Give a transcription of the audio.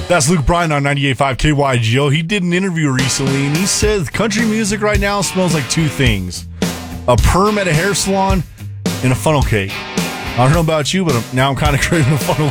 That's Luke Bryan on 98.5 KYGO. He did an interview recently, and he said country music right now smells like two things. A perm at a hair salon and a funnel cake. I don't know about you, but now I'm kind of craving a funnel